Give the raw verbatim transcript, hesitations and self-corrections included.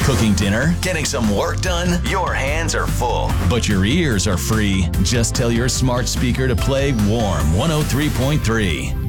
Cooking dinner? Getting some work done? Your hands are full, but your ears are free. Just tell your smart speaker to play Warm one oh three point three.